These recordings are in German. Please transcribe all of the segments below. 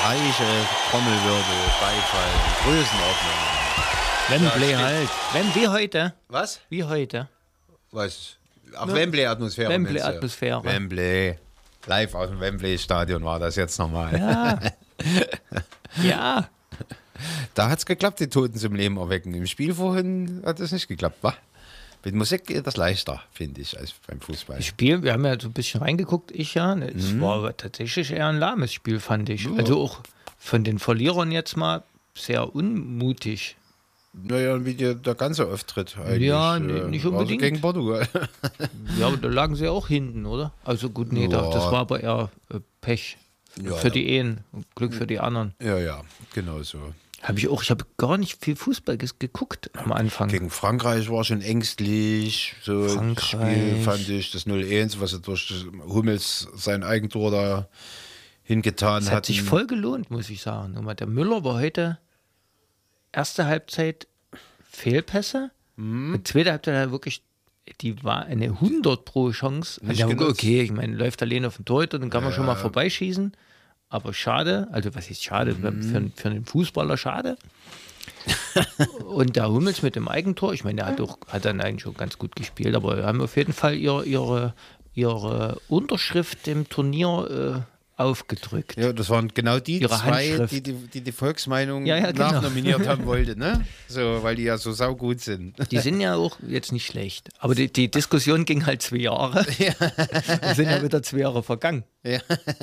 reiche Trommelwirbel, Beifall, Größenordnung. Wembley halt. Wie heute. Was? Wie heute. Was? Ach, Wembley-Atmosphäre. Wembley-Atmosphäre. Wembley. Live aus dem Wembley-Stadion war das jetzt nochmal. Ja. Ja. Da hat es geklappt, die Toten zum Leben erwecken. Im Spiel vorhin hat es nicht geklappt, wa? Mit Musik geht das leichter, finde ich, als beim Fußball. Das Spiel, wir haben ja so ein bisschen reingeguckt, es war tatsächlich eher ein lahmes Spiel, fand ich. Also auch von den Verlierern jetzt mal sehr unmutig. Naja, wie der ganze Auftritt eigentlich. Ja, nicht unbedingt. Also gegen Portugal. Ja, aber da lagen sie auch hinten, oder? Also gut, nee, Ja. das war aber eher Pech Ja, für die einen und Glück für die anderen. Ja, genau so. Ich habe gar nicht viel Fußball geguckt am Anfang. Gegen Frankreich war schon ängstlich. So das Spiel fand ich, das 0-1, was er durch das Hummels sein Eigentor da hingetan hat. Das hat sich voll gelohnt, muss ich sagen. Guck mal, der Müller war heute erste Halbzeit Fehlpässe. Und zweite Halbzeit hat er wirklich, die war eine 100 pro Chance. Nicht Und genutzt. okay, ich meine, läuft alleine auf den Torhüter, dann kann man schon mal vorbeischießen. Aber schade, also was ist schade? Für einen Fußballer schade. Und der Hummels mit dem Eigentor, ich meine, der hat dann eigentlich schon ganz gut gespielt, aber wir haben auf jeden Fall ihre Unterschrift im Turnier aufgedrückt. Ja, das waren genau die Ihre zwei, Handschrift. die Volksmeinung Ja, genau. nachnominiert haben wollte, ne? So, weil die ja so saugut sind. Die sind ja auch jetzt nicht schlecht. Aber die Diskussion ging halt 2 Jahre. Ja. Wir sind ja wieder 2 Jahre vergangen. Ja.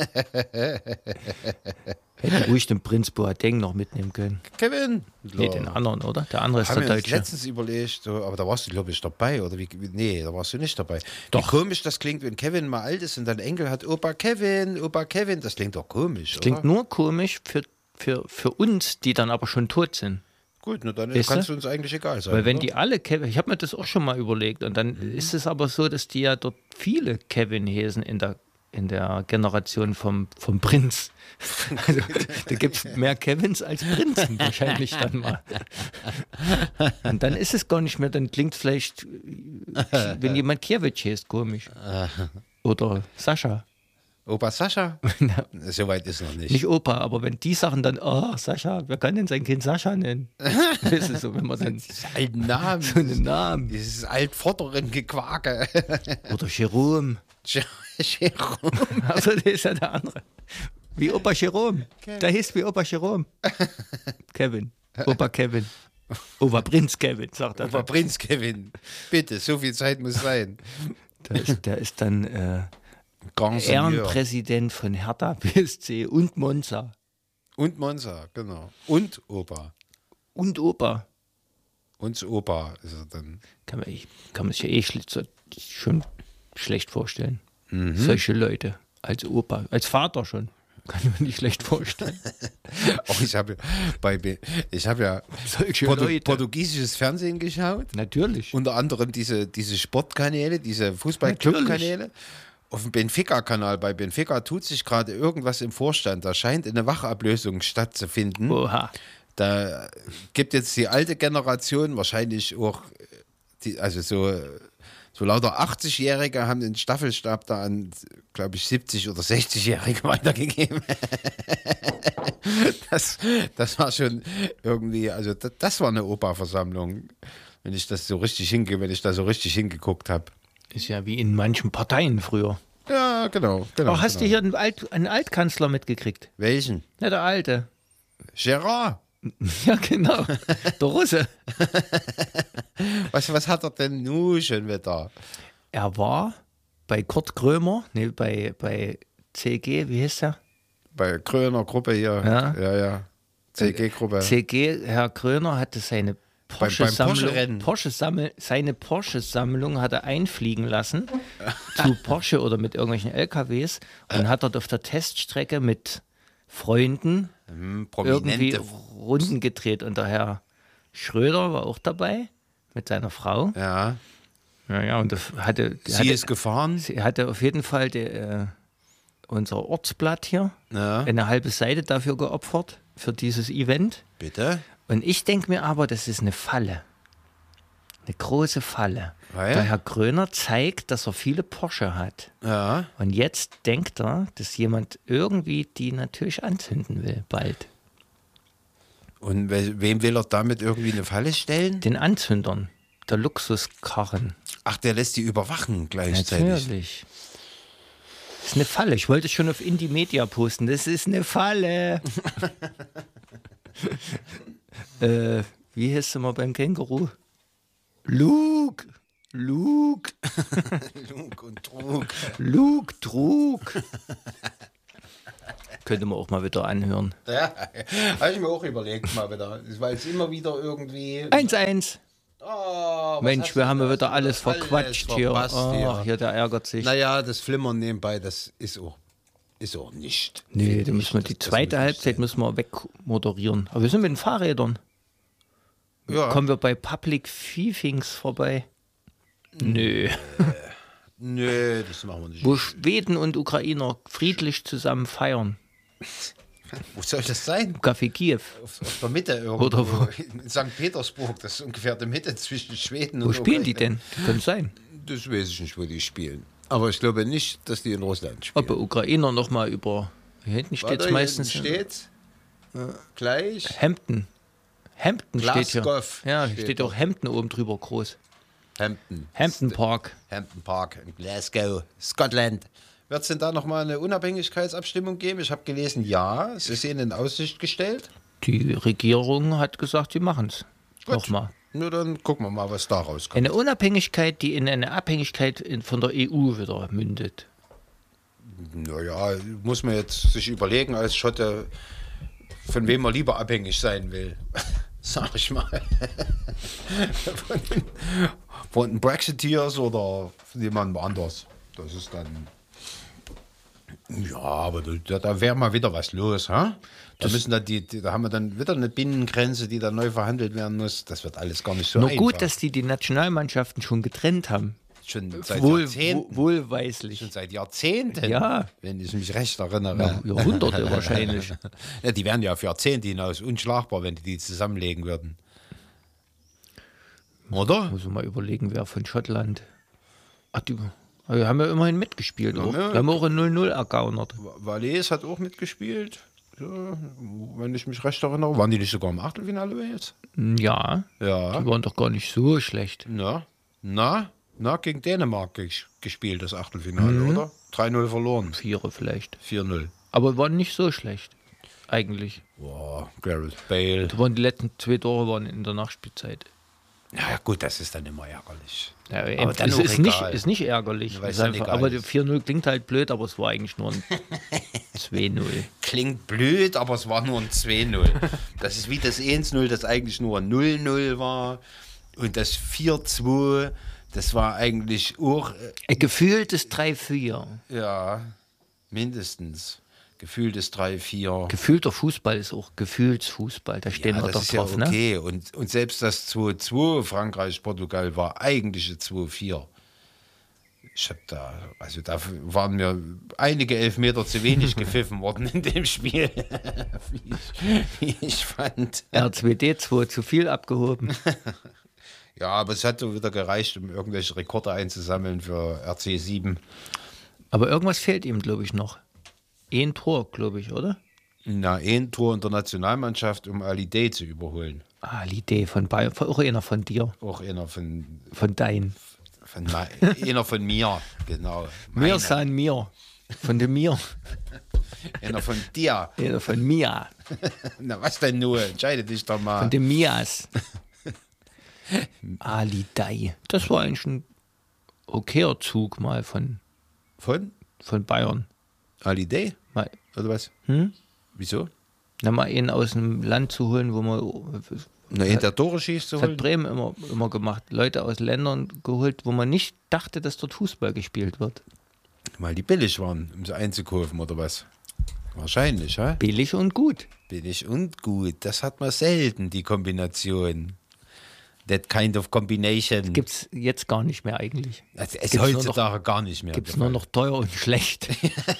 Hätten ruhig den Prinz Boateng noch mitnehmen können. Kevin! Nee, den anderen, oder? Der andere ist Haben der wir uns Deutsche. letztens überlegt, so, aber da warst du, glaube ich, dabei, oder wie? Nee, da warst du nicht dabei. Doch. Wie komisch das klingt, wenn Kevin mal alt ist und dann Enkel hat Opa Kevin, das klingt doch komisch, Das klingt oder? nur komisch für uns, die dann aber schon tot sind. Gut, na, dann Weißt kannst du? du uns eigentlich egal sein. Weil wenn oder? die alle Kevin, ich habe mir das auch schon mal überlegt, und dann ist es aber so, dass die ja dort viele Kevin hesen in der Generation vom Prinz. Also, da gibt es mehr Kevins als Prinzen wahrscheinlich dann mal. Und dann ist es gar nicht mehr, dann klingt vielleicht, wenn jemand Kiewicz heißt, komisch. Oder Sascha. Opa Sascha? So weit ist noch nicht. Nicht Opa, aber wenn die Sachen dann, oh, Sascha, wer kann denn sein Kind Sascha nennen? Das ist so, wenn man dann Diese alten Namen. so einen Namen. Dieses altvorderen Gequake. Oder Jerome. Jerome. Also, der ist ja der andere. Wie Opa Jerome. Der hieß wie Opa Jerome. Kevin. Opa Kevin. Opa Prinz Kevin, sagt er. Opa Prinz Kevin. Bitte, so viel Zeit muss sein. Der ist dann Grand Seigneur. Ehrenpräsident von Hertha BSC und Monza. Und Monza, genau. Und Opa. Und Opa. Und Opa ist er dann. Kann man sich ja schon schlecht vorstellen. Solche Leute. Als Opa. Als Vater schon. Kann ich mir nicht schlecht vorstellen. Auch ich habe ja Solche Leute. portugiesisches Fernsehen geschaut. Natürlich. Unter anderem diese Sportkanäle, diese Fußball-Club-Kanäle. Auf dem Benfica-Kanal, bei Benfica tut sich gerade irgendwas im Vorstand. Da scheint eine Wachablösung stattzufinden. Oha. Da gibt jetzt die alte Generation wahrscheinlich auch, also so lauter 80-Jährige haben den Staffelstab da an, glaube ich, 70- oder 60-Jährige weitergegeben. Das war schon irgendwie, also das war eine Opa-Versammlung, wenn ich da so richtig hingeguckt habe. Ist ja wie in manchen Parteien früher. Ja, genau. Aber hast du hier einen Altkanzler mitgekriegt? Welchen? Ja, der Alte. Gerard. Ja, genau. Der Russe. Was hat er denn nun schon wieder? Er war bei Kurt Krömer, bei CG, wie heißt der? Bei Kröner Gruppe hier. Ja. CG-Gruppe. CG, Herr Kröner hatte seine seine Porsche-Sammlung hat er einfliegen lassen zu Porsche oder mit irgendwelchen LKWs und hat dort auf der Teststrecke mit Freunden irgendwie Runden gedreht. Und der Herr Schröder war auch dabei mit seiner Frau. Ja. Ja, und das Sie ist gefahren. Sie hatte auf jeden Fall unser Ortsblatt hier eine halbe Seite dafür geopfert, für dieses Event. Bitte? Und ich denke mir aber, das ist eine Falle. Eine große Falle. Ah, ja? Der Herr Gröner zeigt, dass er viele Porsche hat. Ja. Und jetzt denkt er, dass jemand irgendwie die natürlich anzünden will, bald. Und wem will er damit irgendwie eine Falle stellen? Den Anzündern, der Luxuskarren. Ach, der lässt die überwachen gleichzeitig. Natürlich. Das ist eine Falle. Ich wollte es schon auf Indie Media posten. Das ist eine Falle. Wie heißt du mal beim Känguru? Luke. Lug und Trug. Luke, Trug. Könnte man auch mal wieder anhören. Ja, habe ich mir auch überlegt mal wieder. Weil es immer wieder irgendwie... 1-1. Oh, was Mensch, hast wir du haben da wieder so alles verquatscht hier. verpasst Ach, hier, der ärgert sich. Naja, das Flimmern nebenbei, das ist auch nicht. Nee, finde da ich. müssen wir die Das zweite muss nicht Halbzeit sein. müssen wir wegmoderieren. Aber wir sind mit den Fahrrädern. Ja. Kommen wir bei Public Viewings vorbei? Nö. Nö, das machen wir nicht. Wo Schweden und Ukrainer friedlich zusammen feiern. Wo soll das sein? Café Kiew. Auf der Mitte irgendwo. Oder wo? In St. Petersburg, das ist ungefähr die Mitte zwischen Schweden Wo und spielen die Ukraine. denn? Könnte sein. Das weiß ich nicht, wo die spielen. Aber ich glaube nicht, dass die in Russland spielen. Ob der Ukrainer nochmal über. Hier hinten steht es Warte, meistens. hier steht's. Gleich. Hampton. Hampton steht hier. Glasgow Ja, hier steht steht da. auch Hampton oben drüber groß. Hampton. Hampton Park. Hampton Park in Glasgow, Scotland. Wird es denn da nochmal eine Unabhängigkeitsabstimmung geben? Ich habe gelesen, ja, es ist ihnen in Aussicht gestellt. Die Regierung hat gesagt, sie machen es. Nochmal. Nur dann gucken wir mal, was da rauskommt. Eine Unabhängigkeit, die in eine Abhängigkeit von der EU wieder mündet. Naja, muss man jetzt sich überlegen als Schotte, von wem man lieber abhängig sein will. Sag ich mal. von den Brexiteers oder von jemandem anders. Das ist dann. Ja, aber da wäre mal wieder was los, ha? Da müssen dann da haben wir dann wieder eine Binnengrenze, die dann neu verhandelt werden muss. Das wird alles gar nicht so Nur einfach. gut, dass die Nationalmannschaften schon getrennt haben. schon seit Jahrzehnten. Wohlweislich. Schon seit Jahrzehnten, Ja. wenn ich mich recht erinnere. Jahrhunderte wahrscheinlich. Ja, die wären ja auf Jahrzehnte hinaus unschlagbar, wenn die zusammenlegen würden. Oder? Muss ich mal überlegen, wer von Schottland. Ach, die haben ja immerhin mitgespielt. Auch. Ja. Die haben auch ein 0-0 ergaunert. Valais hat auch mitgespielt. Ja, wenn ich mich recht erinnere. Waren die nicht sogar im Achtelfinale jetzt? Ja, Ja. die waren doch gar nicht so schlecht. Na, gegen Dänemark gespielt, das Achtelfinale, oder? 3-0 verloren. Viere vielleicht. 4-0. Aber waren nicht so schlecht. Eigentlich. Boah, Gareth Bale. Da waren die letzten 2 Tore waren in der Nachspielzeit. Ja, gut, das ist dann immer ärgerlich. Ja, Aber dann es auch ist egal. nicht ärgerlich. Weil Es es ist dann einfach, egal aber ist. 4-0 klingt halt blöd, aber es war eigentlich nur ein 2-0. Klingt blöd, aber es war nur ein 2-0. Das ist wie das 1-0, das eigentlich nur ein 0-0 war. Und das 4-2, das war eigentlich auch, Ein gefühltes 3-4. ja, mindestens. Gefühltes 3-4. Gefühlter Fußball ist auch Gefühlsfußball. Da stehen Ja, wir das doch ist drauf, ja ne? okay. Und selbst das 2-2 Frankreich-Portugal war eigentlich ein 2-4. Da waren mir einige Elfmeter zu wenig gepfiffen worden in dem Spiel, wie ich fand. R2D2 zu viel abgehoben. Ja, aber es hat so wieder gereicht, um irgendwelche Rekorde einzusammeln für RC7. Aber irgendwas fehlt ihm, glaube ich, noch. Ein Tor, glaube ich, oder? Na, ein Tor in der Nationalmannschaft, um Ali Day zu überholen. Ah, die Idee von Bayern. Auch einer von dir. Auch einer von Einer von mir, genau. mir san mir. Von dem mir. Einer von dir. Einer von mir. Na, was denn nur? Entscheide dich doch mal. Von dem Mias. Ali Dai. Das war eigentlich ein okayer Zug mal von Bayern. Ali Day? Mal, Oder was? Wieso? mal einen aus dem Land zu holen, wo man. Na, in der Tore schießt zu Das hat holen? Bremen immer gemacht. Leute aus Ländern geholt, wo man nicht dachte, dass dort Fußball gespielt wird. Weil die billig waren, um sie einzukaufen oder was? Wahrscheinlich, ja? Billig und gut. Billig und gut. Das hat man selten, die Kombination. That kind of combination. Gibt es jetzt gar nicht mehr eigentlich. Es ist gibt's heutzutage gar nicht mehr. Gibt es der nur Fall. noch teuer und schlecht.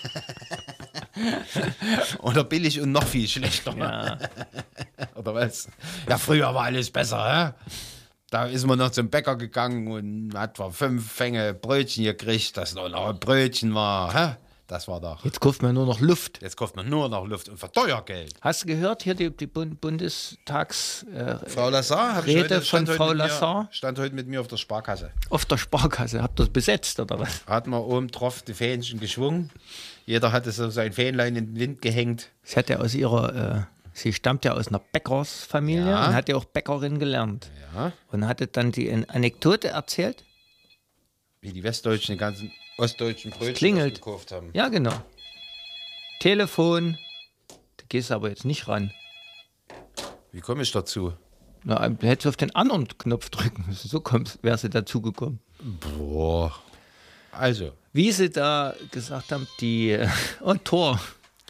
Oder billig und noch viel schlechter. Ja. Oder was? Ja, früher war alles besser, hä? Da ist man noch zum Bäcker gegangen und hat 5 Fänge Brötchen gekriegt, dass noch ein Brötchen war. Hä? Das war doch. Jetzt kauft man nur noch Luft. Jetzt kauft man nur noch Luft und Verteuergeld. Hast du gehört, hier die Bundestags... Frau Lassar, Rede von Frau Lassar? Stand heute mit mir auf der Sparkasse. Auf der Sparkasse. Habt ihr das besetzt, oder was? Hat man oben drauf die Fähnchen geschwungen. Jeder hatte so sein Fähnlein in den Wind gehängt. Sie hat ja aus ihrer... Sie stammt ja aus einer Bäckersfamilie und hat ja auch Bäckerin gelernt. Ja. Und hatte dann die Anekdote erzählt. Wie die Westdeutschen die ganzen ostdeutschen Brötchen klingelt. gekauft haben. Ja, genau. Telefon. Da gehst du aber jetzt nicht ran. Wie komme ich dazu? Na, hättest du auf den anderen Knopf drücken müssen. So wäre sie dazugekommen. Boah. Also. Wie sie da gesagt haben, Tor.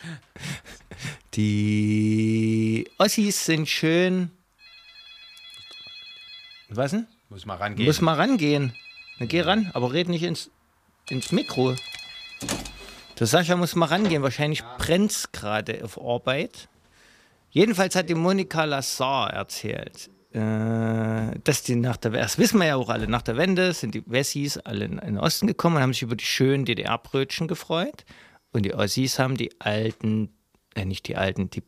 Die Ossis sind schön. Was denn? Muss mal rangehen. Muss mal rangehen. Na, geh ran, aber red nicht ins Mikro. Der Sascha muss mal rangehen. Wahrscheinlich brennt's gerade auf Arbeit. Jedenfalls hat die Monika Lassar erzählt, dass die das wissen wir ja auch alle, nach der Wende sind die Wessis alle in den Osten gekommen und haben sich über die schönen DDR-Brötchen gefreut. Und die Ossis haben die alten, die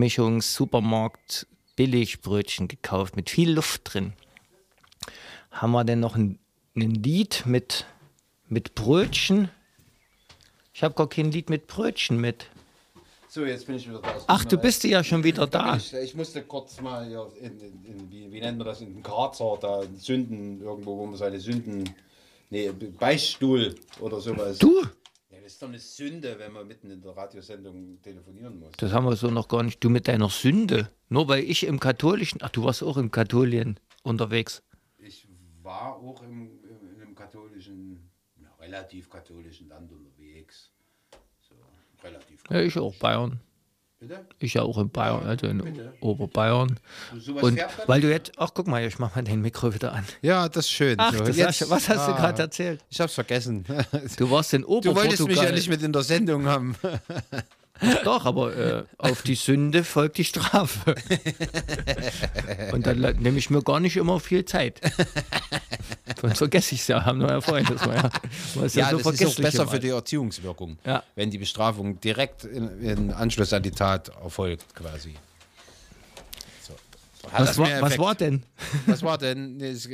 Backmischungs-Supermarkt-Billigbrötchen gekauft mit viel Luft drin. Haben wir denn noch ein Lied mit Brötchen? Ich habe gar kein Lied mit Brötchen mit. So, jetzt bin ich wieder da. Ach, du bist ja schon wieder da. Ich musste kurz mal hier wie nennt man das, in den Karzer, da Sünden, irgendwo, wo man seine Sünden, Beichtstuhl oder sowas. Du? Ja, das ist doch eine Sünde, wenn man mitten in der Radiosendung telefonieren muss. Das haben wir so noch gar nicht. Du mit deiner Sünde. Nur weil ich im Katholischen, ach, du warst auch im Katholien unterwegs. Ich war auch in einem katholischen, relativ katholischen Land unterwegs. So, relativ Ja, ich auch, Bayern. Bitte? Ich ja auch in Bayern, also in bitte. Oberbayern. Sowas Und fährt man? weil du jetzt, ach guck mal, ich mach mal dein Mikro wieder an. Ja, das ist schön. Ach, so, das jetzt, was hast du gerade erzählt? Ich hab's vergessen. Du warst in Du Oberportugal. wolltest mich ja nicht mit in der Sendung haben. Doch, aber auf die Sünde folgt die Strafe. Und dann nehme ich mir gar nicht immer viel Zeit. Sonst vergesse ich es ja, haben wir ja vorhin. Das war Ja, so das ist auch vergesslich besser immer. für die Erziehungswirkung, Ja. wenn die Bestrafung direkt in Anschluss an die Tat erfolgt, quasi. So. Was war denn? Was war denn? Nicht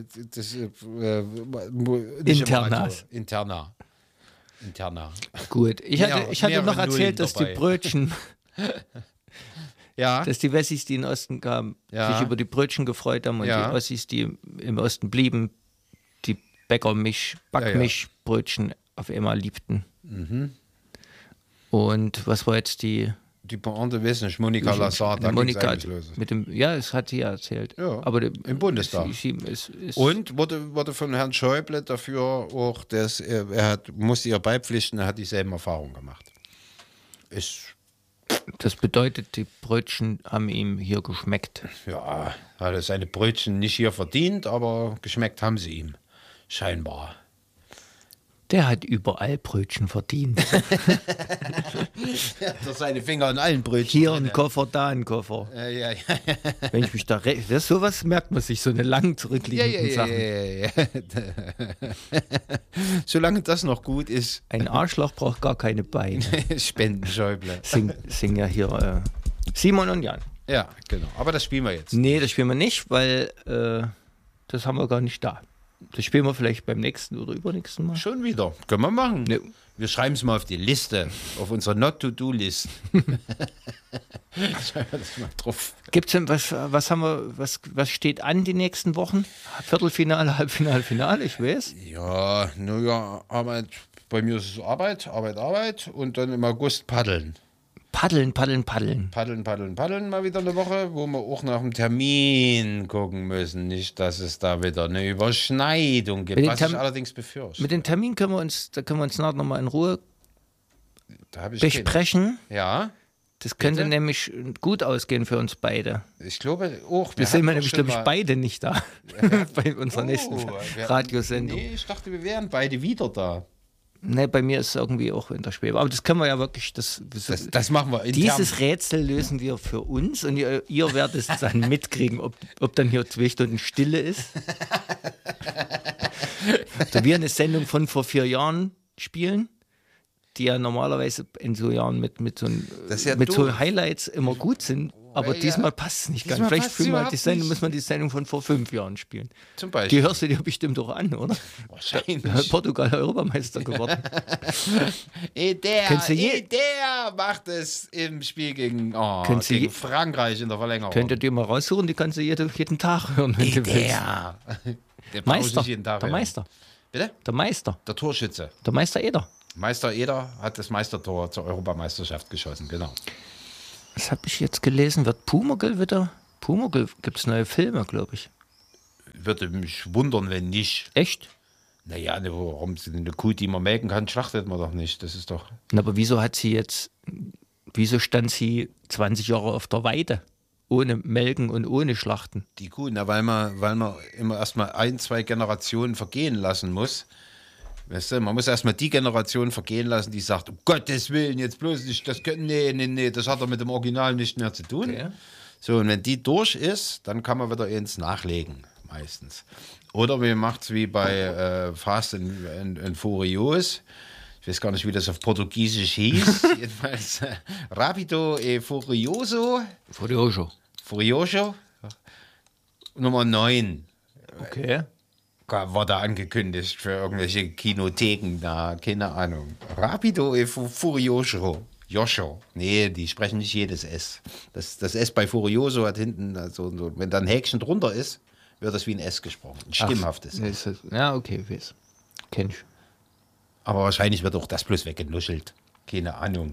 Internas. Interna. Interna. Gut, ich hatte noch mehrere erzählt, Nullen dass die dabei. Brötchen, Ja, dass die Wessis, die in den Osten kamen, Ja. sich über die Brötchen gefreut haben und Ja. die Ossis, die im Osten blieben, die Backmischbrötchen auf einmal liebten. Mhm. Und was war jetzt die Pointe wissen nicht, Monika Lassar, da ging's Monika eigentlich los. mit dem, ja, es hat sie ja erzählt. Ja, aber im Bundestag. Ist Und wurde von Herrn Schäuble dafür auch, dass musste ihr beipflichten, er hat dieselben Erfahrungen gemacht. das bedeutet, die Brötchen haben ihm hier geschmeckt. Ja, hat er seine Brötchen nicht hier verdient, aber geschmeckt haben sie ihm. Scheinbar. Der hat überall Brötchen verdient. Ja, dass seine Finger in allen Brötchen. Hier ein Koffer, da ein Koffer. Ja. Wenn ich mich da sowas merkt man sich, so eine lang zurückliegenden Sachen. Ja. Solange das noch gut ist, Ein Arschloch braucht gar keine Beine. Spenden Schäuble. Sing ja hier Simon und Jan. Ja, genau. Aber das spielen wir jetzt. Nee, das spielen wir nicht, weil das haben wir gar nicht da. Das spielen wir vielleicht beim nächsten oder übernächsten Mal. Schon wieder. Können wir machen. Nee. Wir schreiben es mal auf die Liste, auf unsere Not-to-Do-List. Schreiben wir das mal drauf. Gibt's denn was steht an die nächsten Wochen? Viertelfinale, Halbfinale, Finale, ich weiß. Ja, Arbeit. Bei mir ist es Arbeit und dann im August paddeln. Paddeln. Paddeln mal wieder eine Woche, wo wir auch nach dem Termin gucken müssen. Nicht, dass es da wieder eine Überschneidung gibt, was ich allerdings befürchte. Mit dem Termin können wir uns nachher nochmal in Ruhe Da habe ich besprechen. Ja, Das könnte Bitte? nämlich gut ausgehen für uns beide. ich glaube auch. Wir sind nämlich, glaube ich, beide nicht da bei unserer nächsten Oh, Radiosendung. Nee, ich dachte, wir wären beide wieder da. Ne, bei mir ist es irgendwie auch in der Schwebe. Aber das können wir ja wirklich. Das machen wir intern. Dieses Rätsel lösen wir für uns und ihr werdet es dann mitkriegen, ob dann hier 2 Stunden Stille ist. So wir eine Sendung von vor 4 Jahren spielen, die ja normalerweise in so Jahren mit so Highlights immer gut sind. Aber diesmal passt es nicht ganz. Vielleicht muss man die Sendung von vor 5 Jahren spielen. Zum Beispiel. Die hörst du dir bestimmt auch an, oder? Wahrscheinlich. Portugal Europameister geworden. Der macht es im Spiel gegen Frankreich in der Verlängerung. Könnt ihr dir mal raussuchen, die kannst du jeden Tag hören, wenn du willst. Der Meister. jeden Tag Der hören. Meister. Bitte? Der Meister. Der Torschütze. Der Meister Eder. Meister Eder hat das Meistertor zur Europameisterschaft geschossen, genau. Was habe ich jetzt gelesen? Wird Pumuckl gibt es neue Filme, glaube ich. Würde mich wundern, wenn nicht. Echt? Naja, warum eine Kuh, die man melken kann, schlachtet man doch nicht. Das ist doch. Na, aber wieso stand sie 20 Jahre auf der Weide? Ohne Melken und ohne Schlachten. Die Kuh, weil man immer erstmal 1, 2 Generationen vergehen lassen muss. Weißt du, man muss erstmal die Generation vergehen lassen, die sagt, um Gottes Willen, jetzt bloß nicht, nee, das hat doch mit dem Original nicht mehr zu tun. Okay. So, und wenn die durch ist, dann kann man wieder ins Nachlegen, meistens. Oder man macht es wie bei Fast and Furious. Ich weiß gar nicht, wie das auf Portugiesisch hieß. Jedenfalls Rapido e Furioso. Furioso. Nummer 9. Okay. War da angekündigt für irgendwelche Kinotheken da, keine Ahnung. Rapido e Furioso. Joscho. Nee, die sprechen nicht jedes S. Das S bei Furioso hat hinten, also, wenn da ein Häkchen drunter ist, wird das wie ein S gesprochen. Ein stimmhaftes S. Ja, okay, weiß. Kenn ich. Aber wahrscheinlich wird auch das bloß weggenuschelt. Keine Ahnung.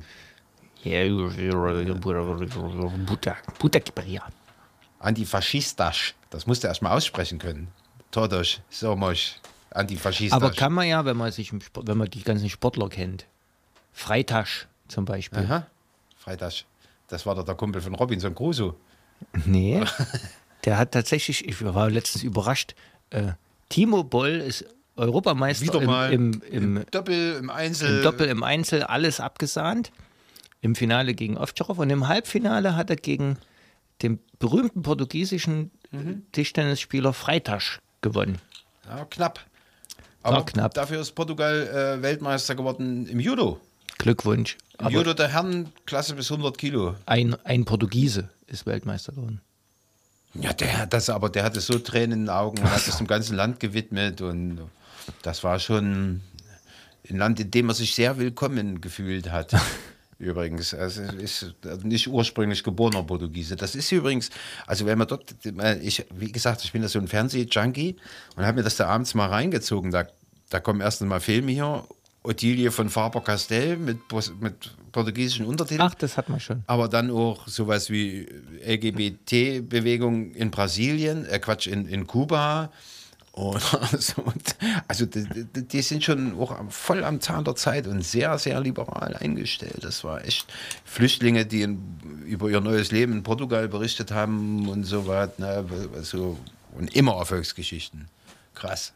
Antifaschistisch. Das musst du erstmal aussprechen können. Todos somos antifaschistisch. Aber kann man ja, wenn man die ganzen Sportler kennt. Freitasch zum Beispiel. Aha. Freitasch. Das war doch der Kumpel von Robinson Crusoe. Nee. Der hat tatsächlich, ich war letztens überrascht, Timo Boll ist Europameister im Doppel, im Einzel. Im Doppel, im Einzel, alles abgesahnt. Im Finale gegen Ovtcharov und im Halbfinale hat er gegen den berühmten portugiesischen Tischtennisspieler Freitasch gewonnen. Ja, knapp. Aber knapp. Dafür ist Portugal Weltmeister geworden im Judo. Glückwunsch. Im Judo der Herrenklasse bis 100 Kilo. Ein Portugiese ist Weltmeister geworden. Ja, der hatte so Tränen in den Augen, hat es dem ganzen Land gewidmet und das war schon ein Land, in dem er sich sehr willkommen gefühlt hat. Übrigens, also ist nicht ursprünglich geborener Portugiese. Das ist übrigens, also wenn man dort, wie gesagt, ich bin da so ein Fernseh-Junkie und habe mir das da abends mal reingezogen. Da kommen erstens mal Filme hier, Ottilie von Faber-Castell mit portugiesischen Untertiteln. Ach, das hat man schon. Aber dann auch sowas wie LGBT-Bewegung in Brasilien, in Kuba. Oder so. Also die sind schon auch voll am Zahn der Zeit und sehr, sehr liberal eingestellt. Das war echt Flüchtlinge, die über ihr neues Leben in Portugal berichtet haben und so was. Ne? So, und immer Erfolgsgeschichten. Krass.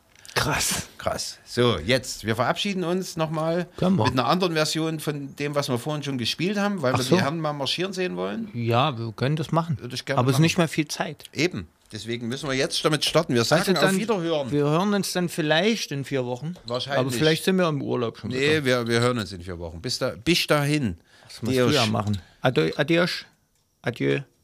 So, jetzt, wir verabschieden uns nochmal mit einer anderen Version von dem, was wir vorhin schon gespielt haben, weil wir die Herren mal marschieren sehen wollen. Ja, wir können das machen. Aber es ist nicht mehr viel Zeit. Eben. Deswegen müssen wir jetzt damit starten. Wir sagen auf Wiederhören. Wir hören uns dann vielleicht in 4 Wochen. Wahrscheinlich. Aber vielleicht sind wir im Urlaub schon. Nee, wir hören uns in 4 Wochen. Bis dahin. Das musst du ja machen. Adieu.